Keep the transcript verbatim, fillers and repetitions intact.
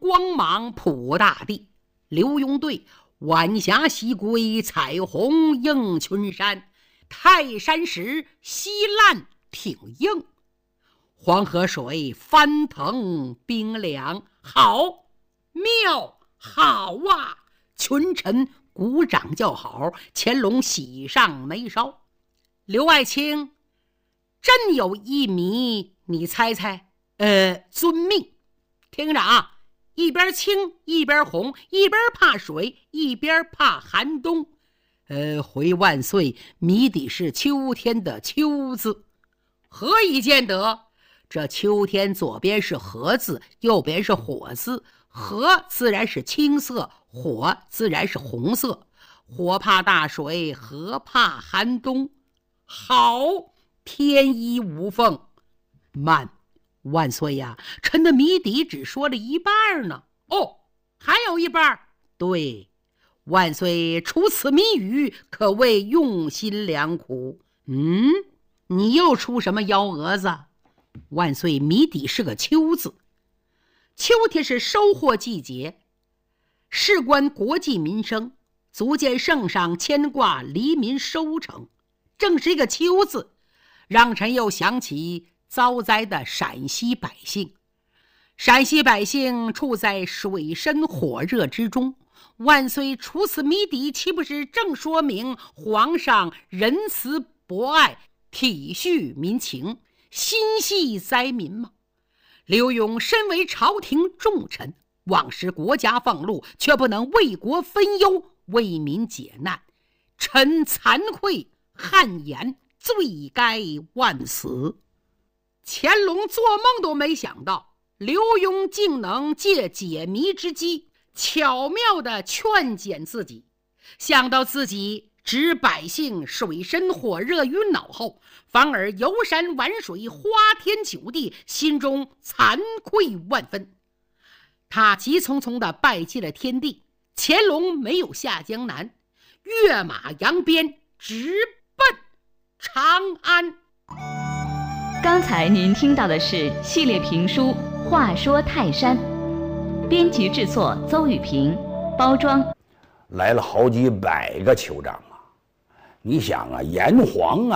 光芒普大地。刘墉对晚霞西归，彩虹映群山。泰山石稀烂挺硬，黄河水翻腾冰凉。好，妙，好啊！群臣鼓掌叫好，乾隆喜上眉梢。刘爱卿，真有一谜，你猜猜？呃，遵命。听着啊，一边青一边红，一边怕水一边怕寒冬。呃，回万岁，谜底是秋天的秋字。何以见得？这秋天左边是禾字，右边是火字。禾自然是青色，火自然是红色。火怕大水，禾怕寒冬。好，天衣无缝。慢，万岁呀，臣的谜底只说了一半呢。哦，还有一半。对，万岁出此谜语，可谓用心良苦。嗯，你又出什么幺蛾子？万岁，谜底是个秋字。秋天是收获季节，事关国计民生，足见圣上牵挂黎民收成。正是一个秋字，让臣又想起遭灾的陕西百姓。陕西百姓处在水深火热之中，万岁出此谜底，岂不是正说明皇上仁慈博爱，体恤民情，心系灾民吗？刘墉身为朝廷重臣，往时国家俸禄，却不能为国分忧，为民解难，臣惭愧汗颜，罪该万死。乾隆做梦都没想到，刘墉竟能借解谜之机，巧妙地劝谏自己。想到自己置百姓水深火热于脑后，反而游山玩水，花天酒地，心中惭愧万分。他急匆匆地拜祭了天地，乾隆没有下江南，跃马扬鞭，直奔长安。 刚才您听到的是系列评书《话说泰山》，编辑制作邹玉平，包装来了好几百个酋长啊！你想啊，炎黄啊